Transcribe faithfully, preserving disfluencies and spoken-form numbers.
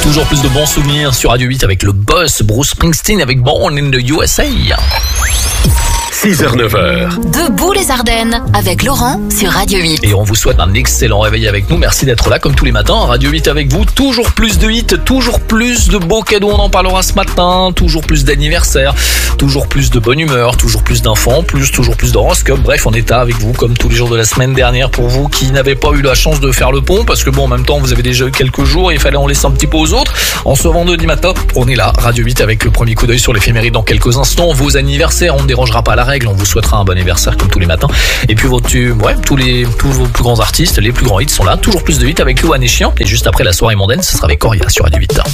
Toujours plus de bons souvenirs sur Radio huit avec le boss Bruce Springsteen avec Born in the U S A. six heures neuf heures. Debout les Ardennes avec Laurent sur Radio huit. Et on vous souhaite un excellent réveil avec nous. Merci d'être là comme tous les matins. Radio huit avec vous. Toujours plus de hits, toujours plus de beaux cadeaux. On en parlera ce matin. Toujours plus d'anniversaires, toujours plus de bonne humeur, toujours plus d'infos, plus toujours plus d'horoscopes. Bref, on est là avec vous comme tous les jours de la semaine dernière pour vous qui n'avez pas eu la chance de faire le pont parce que bon, en même temps, vous avez déjà eu quelques jours et il fallait en laisser un petit peu aux autres. En ce vendredi matin, on est là. Radio huit avec le premier coup d'œil sur l'éphéméride dans quelques instants. Vos anniversaires, on ne dérangera pas à la règle. On vous souhaitera un bon anniversaire comme tous les matins. Et puis votre, ouais, tous les, tous vos plus grands artistes, les plus grands hits sont là. Toujours plus de hits avec Louane et Chien. Et juste après la soirée mondaine, ce sera avec Coria sur Radio huit.